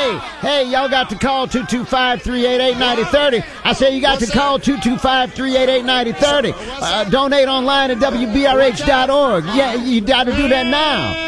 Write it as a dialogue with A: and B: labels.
A: Hey, y'all got to call 225-388-9030. I say you got to call 225-388-9030. Donate online at WBRH.org. Yeah, you got to do that now.